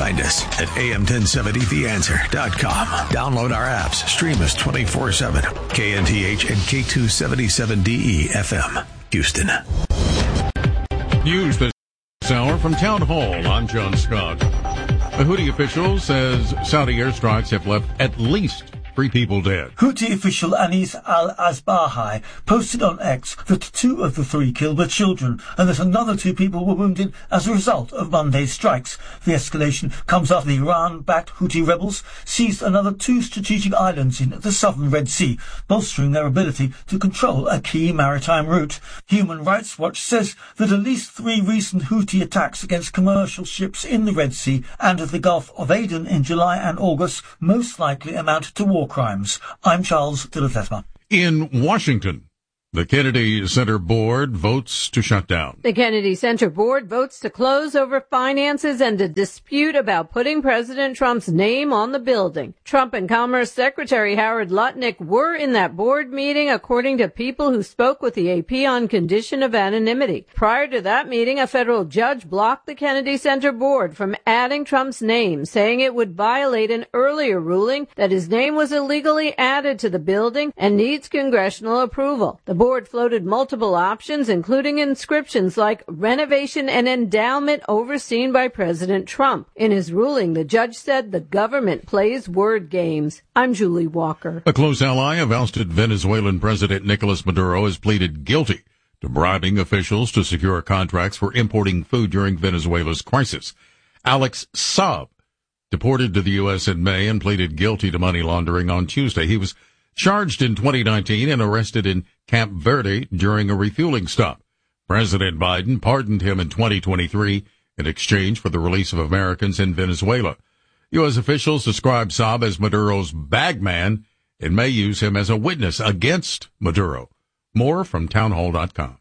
Find us at am1070theanswer.com. Download our apps. Stream us 24/7. KNTH and K277DE FM, Houston. News this hour from Town Hall. I'm John Scott. A Houthi official says Saudi airstrikes have left at least 3 people dead. Houthi official Anis al-Asbahi posted on X that 2 of the 3 killed were children and that another 2 people were wounded as a result of Monday's strikes. The escalation comes after the Iran-backed Houthi rebels seized another 2 strategic islands in the southern Red Sea, bolstering their ability to control a key maritime route. Human Rights Watch says that at least 3 recent Houthi attacks against commercial ships in the Red Sea and the Gulf of Aden in July and August most likely amount to war crimes. I'm Charles de la Fesma. In Washington, the Kennedy Center Board votes to shut down. The Kennedy Center Board votes to close over finances and a dispute about putting President Trump's name on the building. Trump and Commerce Secretary Howard Lutnick were in that board meeting, according to people who spoke with the AP on condition of anonymity. Prior to that meeting, a federal judge blocked the Kennedy Center Board from adding Trump's name, saying it would violate an earlier ruling that his name was illegally added to the building and needs congressional approval. The board floated multiple options, including inscriptions like renovation and endowment overseen by President Trump. In his ruling, the judge said the government plays word games. I'm Julie Walker. A close ally of ousted Venezuelan President Nicolas Maduro has pleaded guilty to bribing officials to secure contracts for importing food during Venezuela's crisis. Alex Saab deported to the U.S. in May and pleaded guilty to money laundering on Tuesday. He was charged in 2019 and arrested in Camp Verde during a refueling stop. President Biden pardoned him in 2023 in exchange for the release of Americans in Venezuela. U.S. officials describe Saab as Maduro's bagman and may use him as a witness against Maduro. More from townhall.com.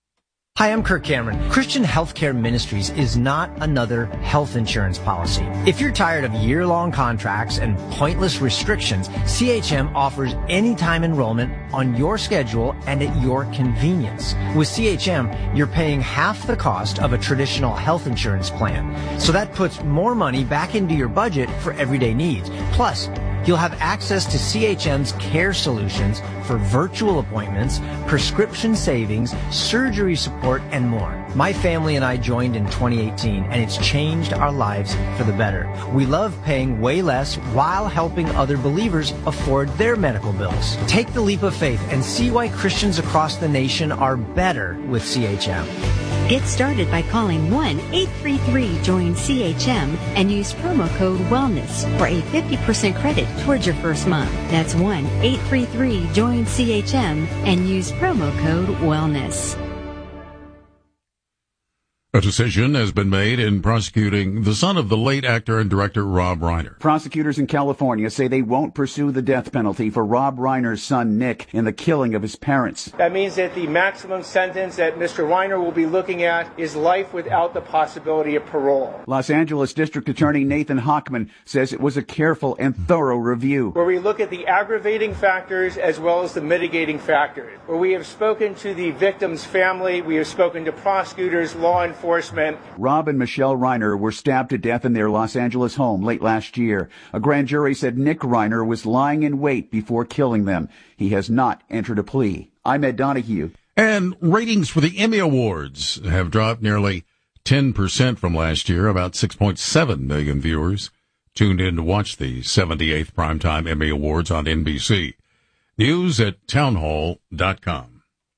Hi, I'm Kirk Cameron. Christian Healthcare Ministries is not another health insurance policy. If you're tired of year-long contracts and pointless restrictions, CHM offers anytime enrollment on your schedule and at your convenience. With CHM, you're paying half the cost of a traditional health insurance plan. So that puts more money back into your budget for everyday needs. Plus, you'll have access to CHM's care solutions for virtual appointments, prescription savings, surgery support, and more. My family and I joined in 2018, and it's changed our lives for the better. We love paying way less while helping other believers afford their medical bills. Take the leap of faith and see why Christians across the nation are better with CHM. Get started by calling 1-833-JOIN-CHM and use promo code WELLNESS for a 50% credit towards your first month. That's 1-833-JOIN-CHM and use promo code WELLNESS. A decision has been made in prosecuting the son of the late actor and director Rob Reiner. Prosecutors in California say they won't pursue the death penalty for Rob Reiner's son Nick in the killing of his parents. That means that the maximum sentence that Mr. Reiner will be looking at is life without the possibility of parole. Los Angeles District Attorney Nathan Hochman says it was a careful and thorough review, where we look at the aggravating factors as well as the mitigating factors, where we have spoken to the victim's family, we have spoken to prosecutors, law enforcement. Rob and Michelle Reiner were stabbed to death in their Los Angeles home late last year. A grand jury said Nick Reiner was lying in wait before killing them. He has not entered a plea. I'm Ed Donahue. And ratings for the Emmy Awards have dropped nearly 10% from last year. About 6.7 million viewers tuned in to watch the 78th Primetime Emmy Awards on NBC. News at townhall.com.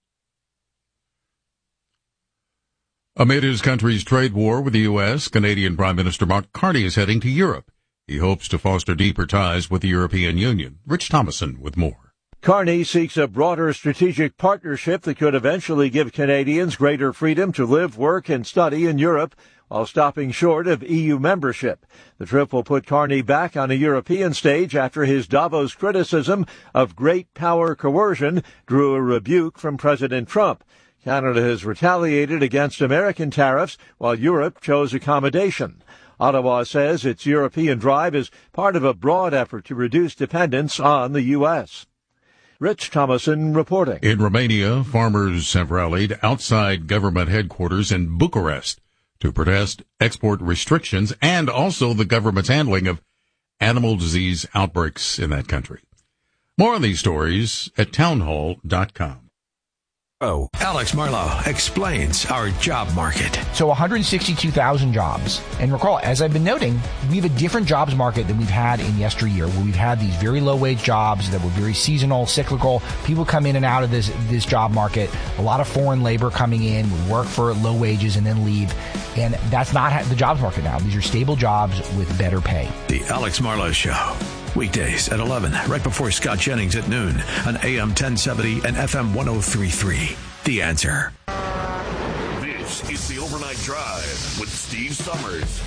Amid his country's trade war with the U.S., Canadian Prime Minister Mark Carney is heading to Europe. He hopes to foster deeper ties with the European Union. Rich Thomason with more. Carney seeks a broader strategic partnership that could eventually give Canadians greater freedom to live, work, and study in Europe while stopping short of EU membership. The trip will put Carney back on a European stage after his Davos criticism of great power coercion drew a rebuke from President Trump. Canada has retaliated against American tariffs while Europe chose accommodation. Ottawa says its European drive is part of a broad effort to reduce dependence on the U.S. Rich Thomason reporting. In Romania, farmers have rallied outside government headquarters in Bucharest to protest export restrictions and also the government's handling of animal disease outbreaks in that country. More on these stories at townhall.com. Alex Marlowe explains our job market. So 162,000 jobs. And recall, as I've been noting, we have a different jobs market than we've had in yesteryear, where we've had these very low-wage jobs that were very seasonal, cyclical. People come in and out of this job market. A lot of foreign labor coming in, would work for low wages and then leave. And that's not the jobs market now. These are stable jobs with better pay. The Alex Marlowe Show. Weekdays at 11, right before Scott Jennings at noon on AM 1070 and FM 103.3. The Answer. This is the Overnight Drive with Steve Summers.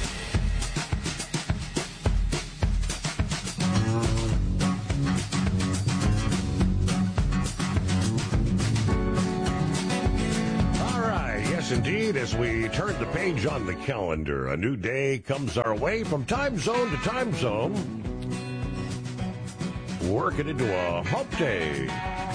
All right, yes indeed, as we turn the page on the calendar, a new day comes our way from time zone to time zone. Working into a hump day.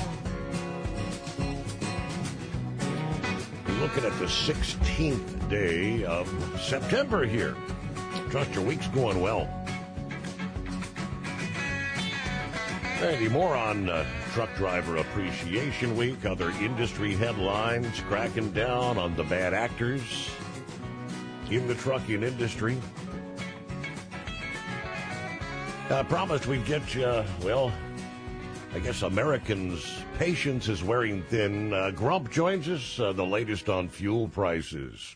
Looking at the 16th day of September here. Trust your week's going well. Any more on Truck Driver Appreciation Week, other industry headlines, cracking down on the bad actors in the trucking industry. I promised we'd get you, well, I guess Americans' patience is wearing thin. Grump joins us, the latest on fuel prices.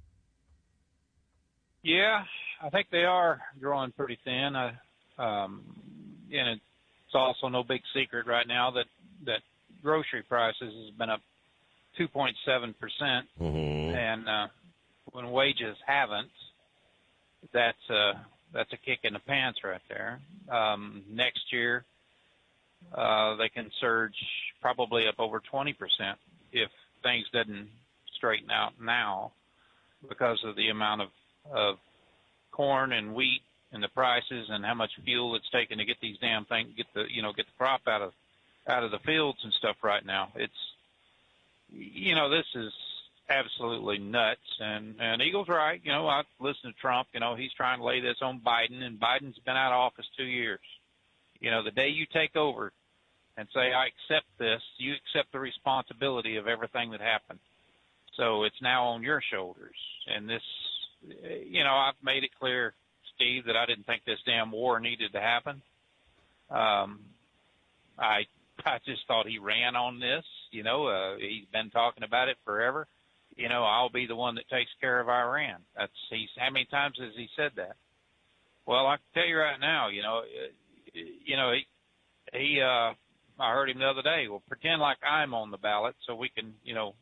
Yeah, I think they are growing pretty thin. And it's also no big secret right now that grocery prices has been up 2.7%. Mm-hmm. And when wages haven't, that's a kick in the pants right there. Next year, they can surge probably up over 20% if things didn't straighten out now because of the amount of corn and wheat and the prices and how much fuel it's taken to get these damn things, get the crop out of the fields and stuff right now. It's, this is absolutely nuts. And Eagle's right. I listen to Trump. He's trying to lay this on Biden, and Biden's been out of office 2 years. The day you take over and say, I accept this, you accept the responsibility of everything that happened. So it's now on your shoulders. And this, I've made it clear, Steve, that I didn't think this damn war needed to happen. I just thought he ran on this. He's been talking about it forever. I'll be the one that takes care of Iran. How many times has he said that? Well, I can tell you right now, I heard him the other day, well, pretend like I'm on the ballot so we can,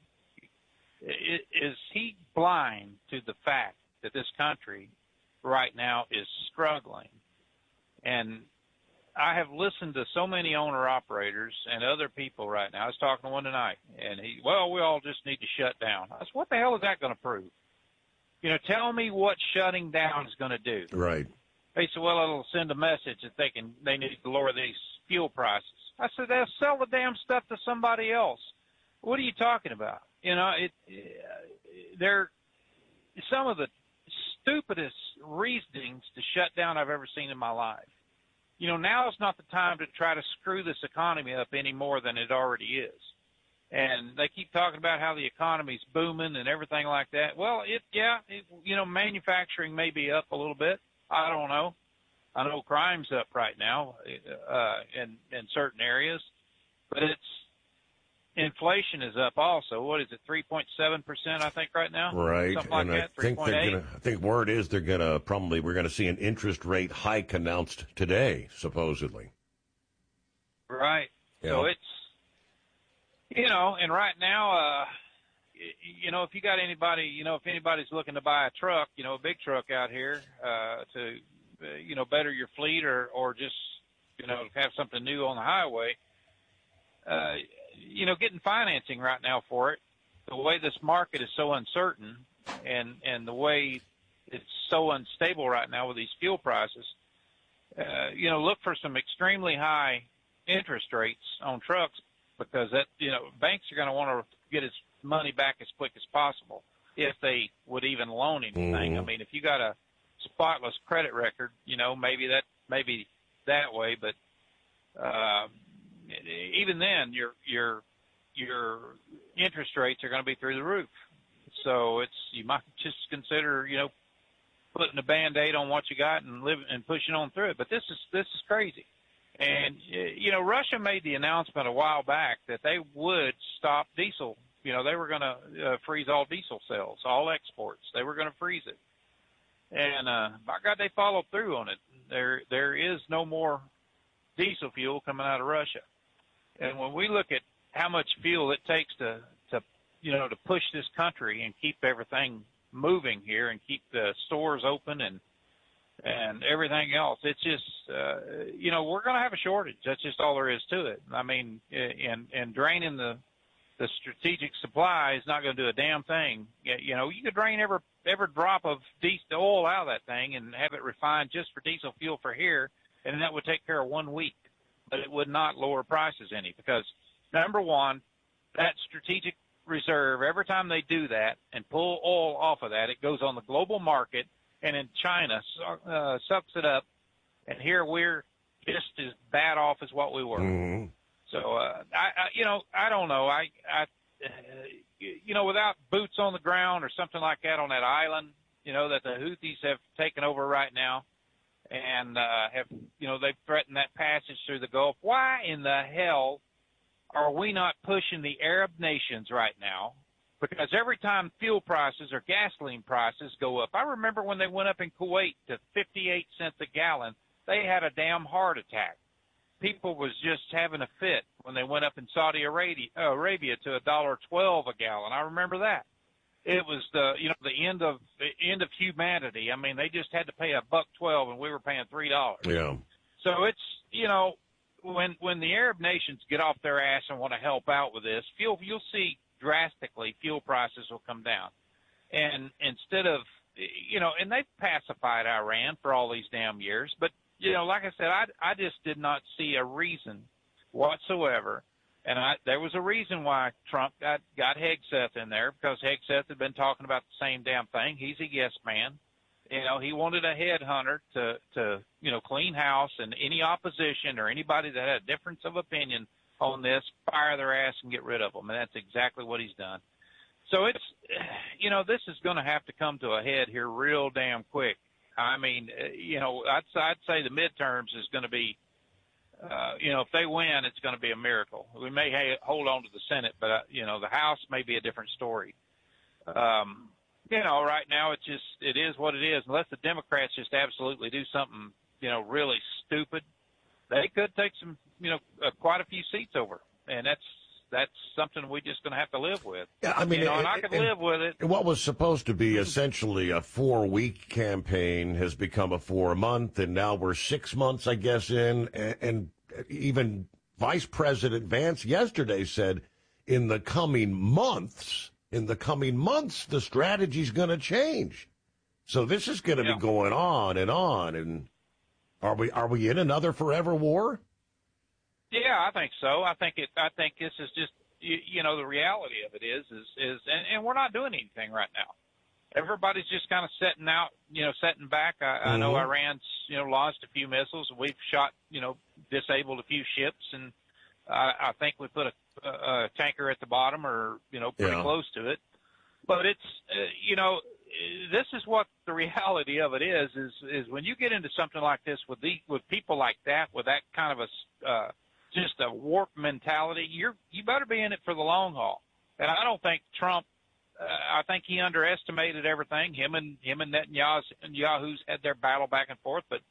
is he blind to the fact that this country right now is struggling? And I have listened to so many owner-operators and other people right now. I was talking to one tonight, and we all just need to shut down. I said, what the hell is that going to prove? Tell me what shutting down is going to do. Right. They said, well, it'll send a message that they need to lower these fuel prices. I said, they'll sell the damn stuff to somebody else. What are you talking about? They're some of the stupidest reasonings to shut down I've ever seen in my life. Now is not the time to try to screw this economy up any more than it already is. And they keep talking about how the economy's booming and everything like that. Well, manufacturing may be up a little bit. I don't know. I know crime's up right now in certain areas, but inflation is up also. What is it, 3.7%, I think, right now? Right. Something like that, 3.8. I think word is we're going to see an interest rate hike announced today, supposedly. Right. Yeah. So it's, and right now, if you got anybody, if anybody's looking to buy a truck, a big truck out here to, better your fleet or just, have something new on the highway, getting financing right now for it, the way this market is so uncertain and the way it's so unstable right now with these fuel prices, look for some extremely high interest rates on trucks because that, banks are going to want to get its money back as quick as possible. if they would even loan anything. Mm-hmm. I mean, if you got a spotless credit record, maybe that way, but even then, your interest rates are going to be through the roof. So you might just consider, putting a Band-Aid on what you got and pushing on through it. But this is crazy. And, Russia made the announcement a while back that they would stop diesel. They were going to freeze all diesel sales, all exports. They were going to freeze it. And, by God, they followed through on it. There is no more diesel fuel coming out of Russia. And when we look at how much fuel it takes to push this country and keep everything moving here and keep the stores open and everything else, it's just, we're going to have a shortage. That's just all there is to it. I mean, and draining the strategic supply is not going to do a damn thing. You could drain every drop of diesel oil out of that thing and have it refined just for diesel fuel for here, and that would take care of 1 week. But it would not lower prices any, because number one, that strategic reserve, every time they do that and pull oil off of that, it goes on the global market, and in China sucks it up, and here we're just as bad off as what we were. Mm-hmm. So I don't know. Without boots on the ground or something like that on that island, that the Houthis have taken over right now, and they've threatened that passage through the Gulf. Why in the hell are we not pushing the Arab nations right now? Because every time fuel prices or gasoline prices go up, I remember when they went up in Kuwait to 58 cents a gallon, they had a damn heart attack. People was just having a fit when they went up in Saudi Arabia to $1.12 a gallon. I remember that. It was the end of humanity. I mean, they just had to pay $1.12 and we were paying $3. Yeah. So it's, when the Arab nations get off their ass and want to help out with this, you'll see drastically fuel prices will come down. And instead of, and they've pacified Iran for all these damn years, but, like I said, I just did not see a reason whatsoever. And there was a reason why Trump got Hegseth in there, because Hegseth had been talking about the same damn thing. He's a yes man. He wanted a headhunter to clean house, and any opposition or anybody that had a difference of opinion on this, fire their ass and get rid of them. And that's exactly what he's done. So it's, this is going to have to come to a head here real damn quick. I mean, I'd say the midterms is going to be, if they win, it's going to be a miracle. We may hold on to the Senate, but, the House may be a different story. Right now it is what it is. Unless the Democrats just absolutely do something, really stupid, they could take some, quite a few seats over. And that's something we're just going to have to live with. Yeah, I mean, and I can live with it. What was supposed to be essentially a 4-week campaign has become a 4-month, and now we're 6 months, I guess, in. And even Vice President Vance yesterday said, in the coming months, the strategy's going to change. So this is going to be going on. And are we in another forever war? Yeah, I think so. I think this is just, the reality of it is, and we're not doing anything right now. Everybody's just kind of sitting back. I know Iran's, launched a few missiles. We've shot, disabled a few ships, and I think we put a tanker at the bottom, or, pretty close to it. But it's, this is what the reality of it is when you get into something like this with people like that, with that kind of just a warped mentality, you better be in it for the long haul. And I don't think Trump, I think he underestimated everything. Him and Netanyahu's had their battle back and forth. But,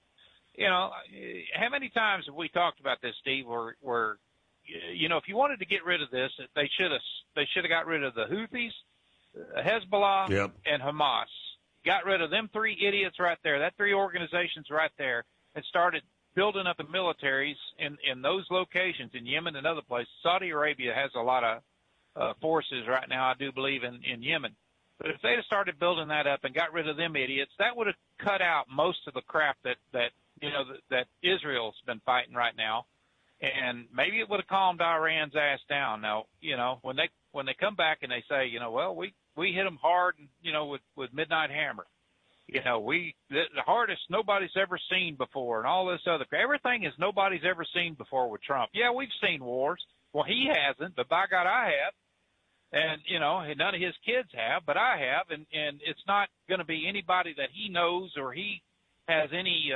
how many times have we talked about this, Steve, where if you wanted to get rid of this, they should have got rid of the Houthis, Hezbollah, and Hamas. Got rid of them 3 idiots right there, that 3 organizations right there, and started building up the militaries in those locations in Yemen and other places. Saudi Arabia has a lot of forces right now, I do believe, in Yemen. But if they'd have started building that up and got rid of them idiots, that would have cut out most of the crap that Israel's been fighting right now. And maybe it would have calmed Iran's ass down. Now, when they come back and they say, well, we we hit them hard, with Midnight Hammer. The hardest nobody's ever seen before, and all this other everything is nobody's ever seen before with Trump. Yeah, we've seen wars. Well, he hasn't, but by God, I have. And, none of his kids have, but I have. And it's not going to be anybody that he knows or he has any,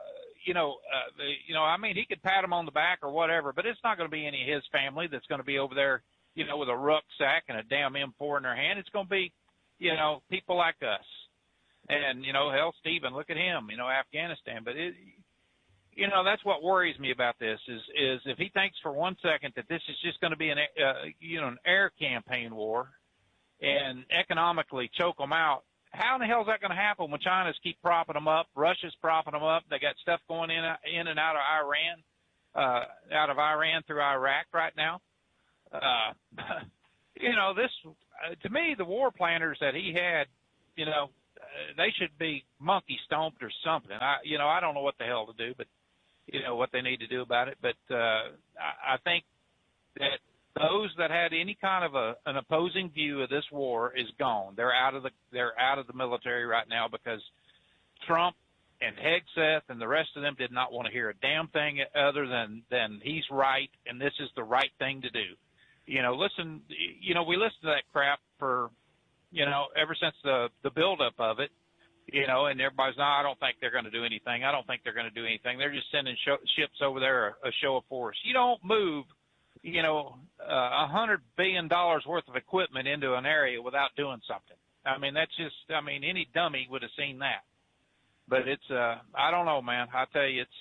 he could pat him on the back or whatever, but it's not going to be any of his family that's going to be over there, with a rucksack and a damn M4 in their hand. It's going to be, people like us. And, hell, Stephen, look at him, Afghanistan. But that's what worries me about this is if he thinks for 1 second that this is just going to be an air campaign war and economically choke them out, how in the hell is that going to happen when China's keep propping them up, Russia's propping them up, they got stuff going in and out of Iran through Iraq right now? This to me, the war planners that he had, they should be monkey stomped or something. I don't know what the hell to do, but what they need to do about it. But I think that those that had any kind of an opposing view of this war is gone. They're out of the military right now because Trump and Hegseth and the rest of them did not want to hear a damn thing other than he's right and this is the right thing to do. We listened to that crap for ever since the buildup of it, and everybody's, no, I don't think they're going to do anything. I don't think they're going to do anything. They're just sending ships over there, a show of force. You don't move, $100 billion worth of equipment into an area without doing something. I mean, any dummy would have seen that. But it's, I don't know, man. I tell you,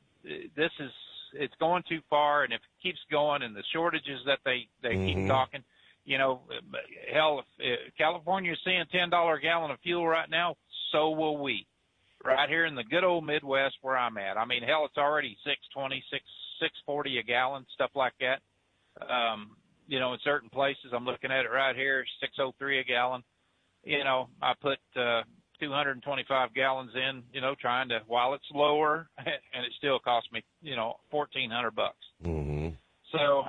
it's going too far, and if it keeps going and the shortages that they keep talking, hell, if California's seeing $10 a gallon of fuel right now, so will we. Right here in the good old Midwest where I'm at. I mean, hell, it's already $6.20, $6.40 a gallon, stuff like that. In certain places, I'm looking at it right here, $6.03 a gallon. I put 225 gallons in, trying to, while it's lower, and it still costs me, $1,400 bucks. Mm-hmm. So,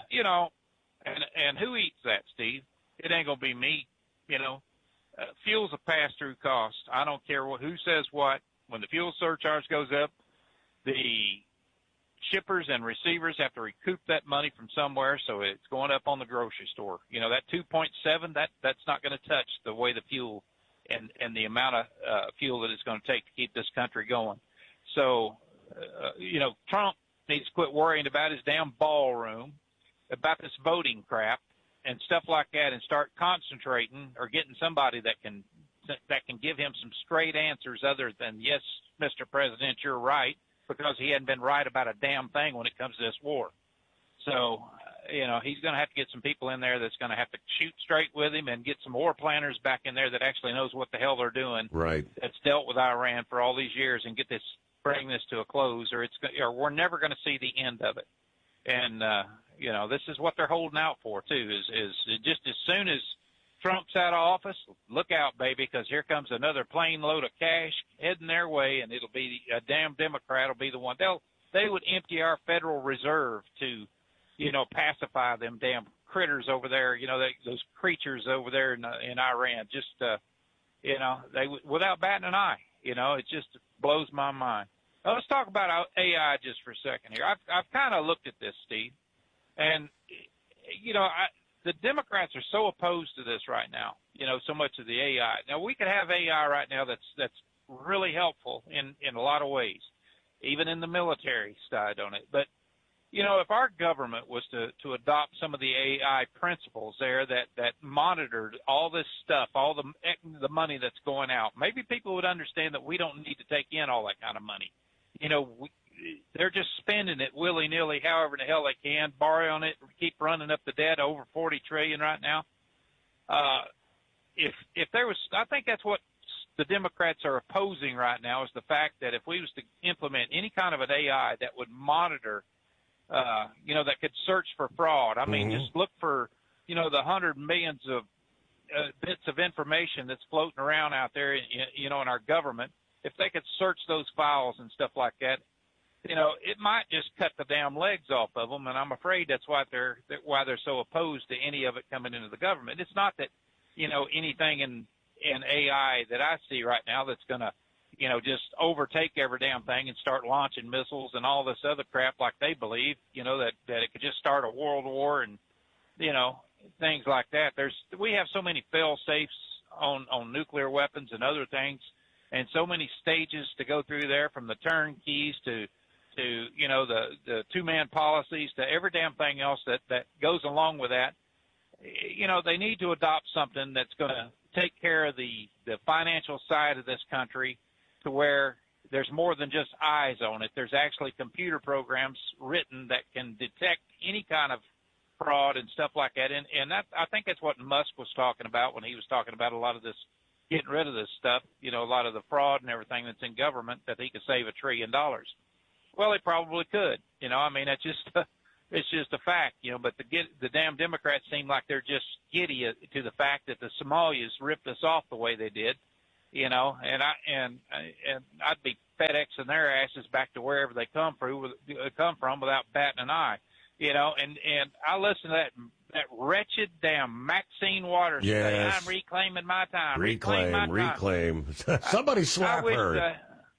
and who eats that, Steve? It ain't gonna be me, fuel's a pass-through cost. I don't care who says what. When the fuel surcharge goes up, the shippers and receivers have to recoup that money from somewhere, so it's going up on the grocery store. That 2.7, that's not going to touch the way the fuel and the amount of fuel that it's going to take to keep this country going. So, Trump needs to quit worrying about his damn ballroom, about this voting crap and stuff like that, and start concentrating or getting somebody that can give him some straight answers other than, yes, Mr. President, you're right, because he hadn't been right about a damn thing when it comes to this war. So, he's going to have to get some people in there that's going to have to shoot straight with him and get some war planners back in there that actually knows what the hell they're doing. Right. That's dealt with Iran for all these years and bring this to a close, or we're never going to see the end of it. And, this is what they're holding out for too, is just as soon as Trump's out of office, look out, baby, because here comes another plane load of cash heading their way, and it'll be a damn Democrat will be the one. They would empty our Federal Reserve to, pacify them damn critters over there, those creatures over there in Iran. Just, they without batting an eye. It just blows my mind. Now, let's talk about AI just for a second here. I've kind of looked at this, Steve, and the Democrats are so opposed to this right now. So much of the AI. Now we could have AI right now that's really helpful in a lot of ways, even in the military side on it. But if our government was to adopt some of the AI principles there that monitored all this stuff, all the money that's going out, maybe people would understand that we don't need to take in all that kind of money. They're just spending it willy-nilly however the hell they can, borrowing it, keep running up the debt over $40 trillion right now. If there was, I think that's what the Democrats are opposing right now, is the fact that if we was to implement any kind of an AI that would monitor, that could search for fraud. I mean, just look for, the hundred millions of bits of information that's floating around out there, in our government. If they could search those files and stuff like that, it might just cut the damn legs off of them. And I'm afraid that's why they're so opposed to any of it coming into the government. It's not that, anything in AI that I see right now that's going to, just overtake every damn thing and start launching missiles and all this other crap like they believe, that it could just start a world war and, things like that. We have so many fail safes on nuclear weapons and other things, and so many stages to go through there, from the turnkeys to the two-man policies to every damn thing else that goes along with that. They need to adopt something that's going to take care of the financial side of this country, to where there's more than just eyes on it. There's actually computer programs written that can detect any kind of fraud and stuff like that. And I think that's what Musk was talking about when he was talking about a lot of this, getting rid of this stuff, a lot of the fraud and everything that's in government, that he could save $1 trillion. Well, he probably could. That's just it's just a fact, but the damn Democrats seem like they're just giddy to the fact that the Somalians ripped us off the way they did, and I'd be FedExing their asses back to wherever they come from without batting an eye, and I listen to that wretched damn Maxine Waters say, I'm reclaiming my time. Reclaim. Somebody slap her.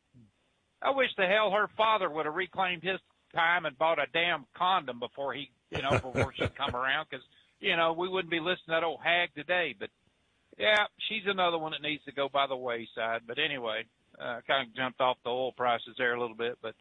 I wish the hell her father would have reclaimed his time and bought a damn condom before he, before she'd come around, because, we wouldn't be listening to that old hag today. But, yeah, she's another one that needs to go by the wayside. But anyway, kind of jumped off the oil prices there a little bit. But,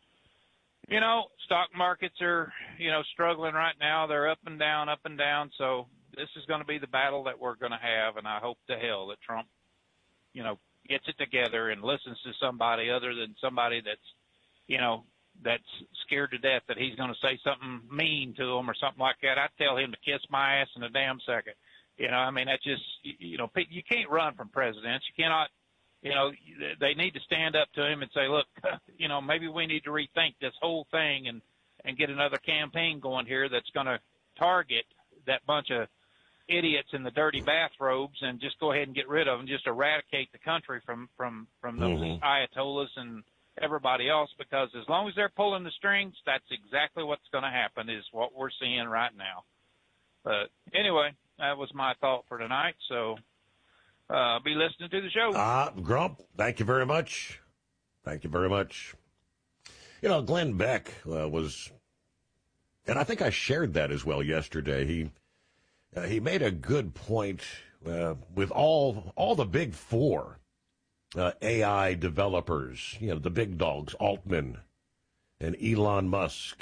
stock markets are, struggling right now. They're up and down. So this is going to be the battle that we're going to have. And I hope to hell that Trump, gets it together and listens to somebody other than somebody that's, that's scared to death that he's going to say something mean to him or something like that. I'd tell him to kiss my ass in a damn second. That's just, you can't run from presidents. You cannot, they need to stand up to him and say, look, maybe we need to rethink this whole thing and get another campaign going here that's going to target that bunch of idiots in the dirty bathrobes and just go ahead and get rid of them, just eradicate the country from those ayatollahs and everybody else, because as long as they're pulling the strings, that's exactly what's going to happen, is what we're seeing right now. But anyway, that was my thought for tonight. So be listening to the show. Grump, thank you very much. Thank you very much. Glenn Beck was, and I think I shared that as well yesterday. He made a good point with all the big four AI developers, the big dogs, Altman and Elon Musk,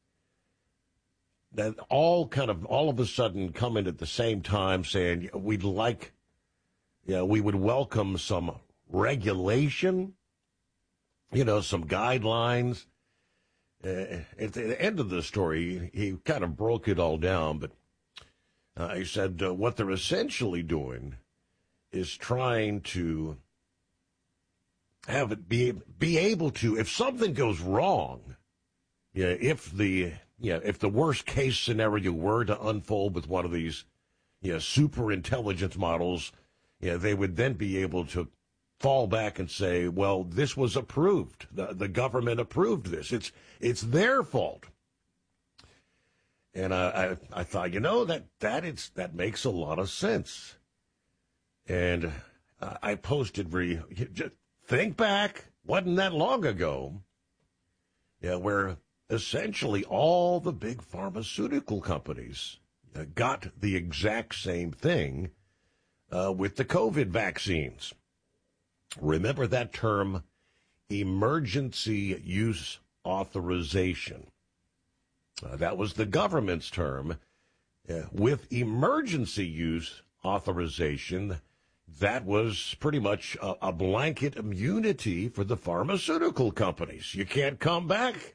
that all of a sudden come in at the same time saying we would welcome some regulation, some guidelines. At the end of the story, he kind of broke it all down, but he said what they're essentially doing is trying to have it be able to, if something goes wrong, if the worst case scenario were to unfold with one of these super intelligence models, they would then be able to fall back and say, well, this was approved. The government approved this. It's their fault. And I thought, that makes a lot of sense. And I posted just think back, wasn't that long ago, where essentially all the big pharmaceutical companies got the exact same thing with the COVID vaccines. Remember that term, emergency use authorization. That was the government's term. With emergency use authorization, that was pretty much a blanket immunity for the pharmaceutical companies. You can't come back.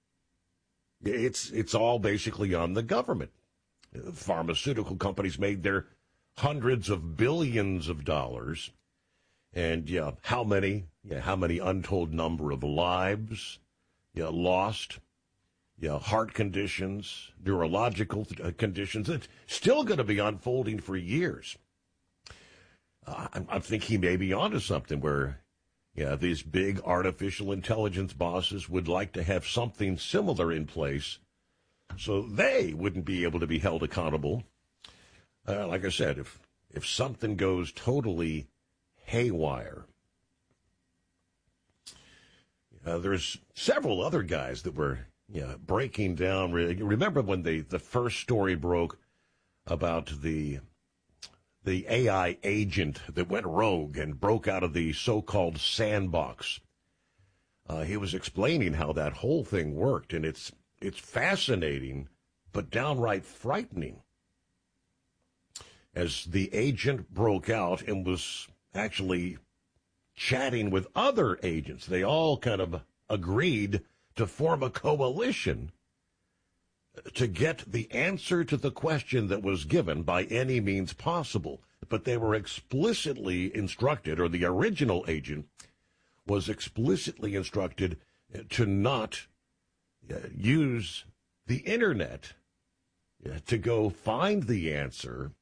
It's all basically on the government. Pharmaceutical companies made their hundreds of billions of dollars, and how many untold number of lives lost. Heart conditions, neurological conditions. It's still going to be unfolding for years. I think he may be onto something where, these big artificial intelligence bosses would like to have something similar in place so they wouldn't be able to be held accountable. Like I said, if if something goes totally haywire. There's several other guys that were breaking down. Remember when the first story broke about the AI agent that went rogue and broke out of the so-called sandbox? He was explaining how that whole thing worked, and it's fascinating, but downright frightening. As the agent broke out and was actually chatting with other agents, they all kind of agreed to form a coalition to get the answer to the question that was given by any means possible. But they were explicitly instructed, or the original agent was explicitly instructed to not use the internet to go find the answer.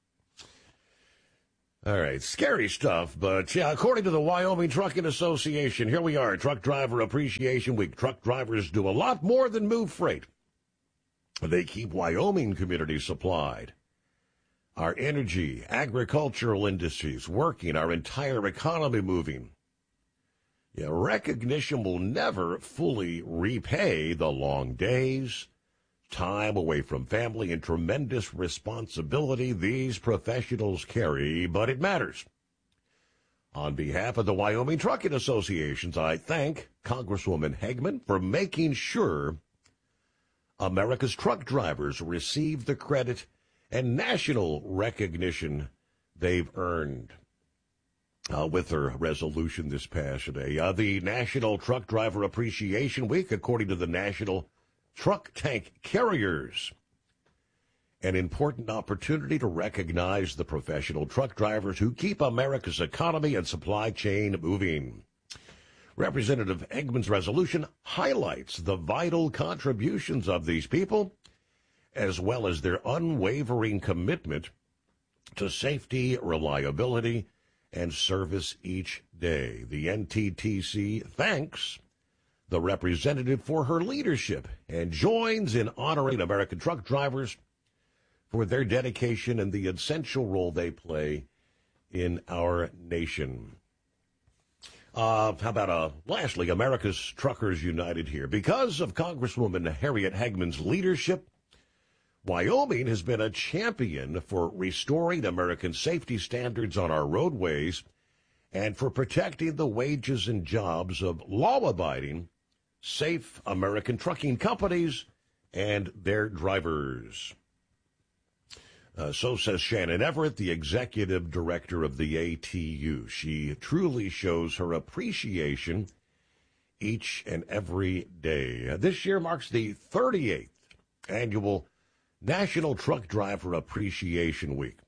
All right, scary stuff, but according to the Wyoming Trucking Association, here we are, Truck Driver Appreciation Week. Truck drivers do a lot more than move freight. They keep Wyoming communities supplied, our energy, agricultural industries working, our entire economy moving. Recognition will never fully repay the long days, time away from family, and tremendous responsibility these professionals carry, but it matters. On behalf of the Wyoming Trucking Associations, I thank Congresswoman Hegman for making sure America's truck drivers receive the credit and national recognition they've earned. With her resolution this past day, the National Truck Driver Appreciation Week, according to the National Truck Tank Carriers, an important opportunity to recognize the professional truck drivers who keep America's economy and supply chain moving. Representative Eggman's resolution highlights the vital contributions of these people, as well as their unwavering commitment to safety, reliability, and service each day. The NTTC thanks the representative for her leadership and joins in honoring American truck drivers for their dedication and the essential role they play in our nation. How about, lastly, America's Truckers United here. Because of Congresswoman Harriet Hagman's leadership, Wyoming has been a champion for restoring American safety standards on our roadways and for protecting the wages and jobs of law-abiding, safe American trucking companies and their drivers. So says Shannon Everett, the executive director of the ATU. She truly shows her appreciation each and every day. This year marks the 38th annual National Truck Driver Appreciation Week.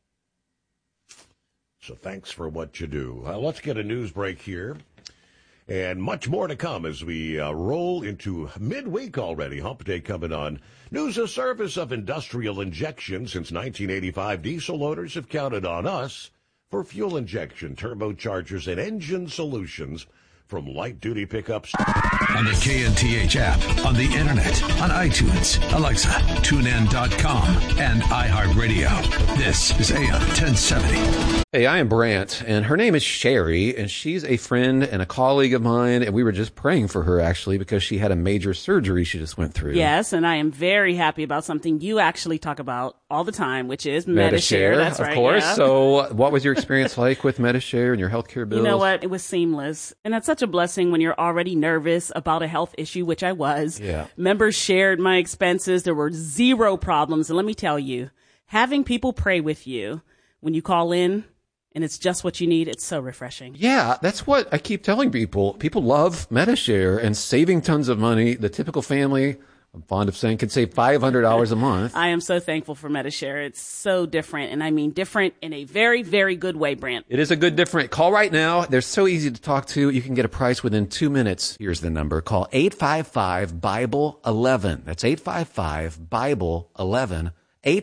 So thanks for what you do. Let's get a news break here. And much more to come as we roll into midweek already. Hump Day coming on. News of service of industrial injection. Since 1985, diesel owners have counted on us for fuel injection, turbochargers, and engine solutions from light-duty pickups. On the KNTH app, on the internet, on iTunes, Alexa, TuneIn.com, and iHeartRadio. This is AM 1070. Hey, I am Brant, and her name is Sherry, and she's a friend and a colleague of mine, and we were just praying for her, actually, because she had a major surgery she just went through. Yes, and I am very happy about something you actually talk about all the time, which is Medi-Share. That's right, of course. Yeah. So what was your experience like with Medi-Share and your healthcare bills? You know what? It was seamless, and that's such a blessing when you're already nervous about a health issue, which I was. Yeah. Members shared my expenses. There were zero problems, and let me tell you, having people pray with you when you call in, and it's just what you need, it's so refreshing. Yeah, that's what I keep telling people. People love Medi-Share and saving tons of money. The typical family, I'm fond of saying, can save $500 a month. I am so thankful for Medi-Share. It's so different, and I mean different in a very, very good way, Brant. It is a good different. Call right now. They're so easy to talk to. You can get a price within 2 minutes. Here's the number. Call 855-BIBLE-11. That's 855-BIBLE-11.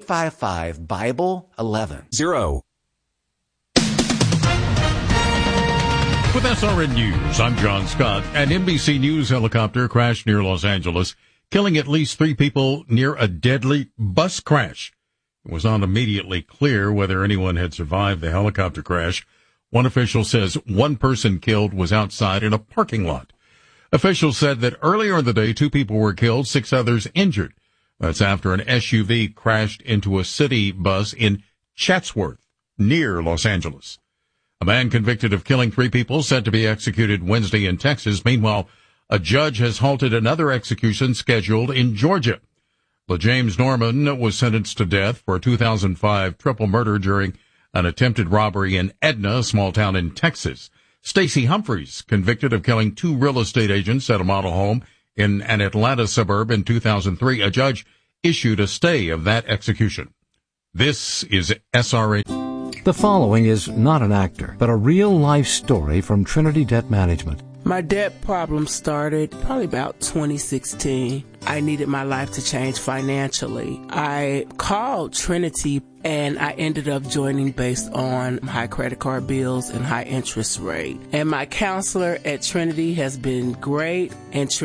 855-BIBLE-11. With SRN News, I'm John Scott. An NBC News helicopter crashed near Los Angeles, killing at least 3 people near a deadly bus crash. It was not immediately clear whether anyone had survived the helicopter crash. One official says one person killed was outside in a parking lot. Officials said that earlier in the day, 2 people were killed, 6 others injured. That's after an SUV crashed into a city bus in Chatsworth, near Los Angeles. A man convicted of killing 3 people set to be executed Wednesday in Texas. Meanwhile, a judge has halted another execution scheduled in Georgia. LaJames Norman was sentenced to death for a 2005 triple murder during an attempted robbery in Edna, a small town in Texas. Stacey Humphreys, convicted of killing 2 real estate agents at a model home in an Atlanta suburb in 2003. A judge issued a stay of that execution. This is SRA. The following is not an actor, but a real-life story from Trinity Debt Management. My debt problem started probably about 2016. I needed my life to change financially. I called Trinity and I ended up joining based on high credit card bills and high interest rate. And my counselor at Trinity has been great. And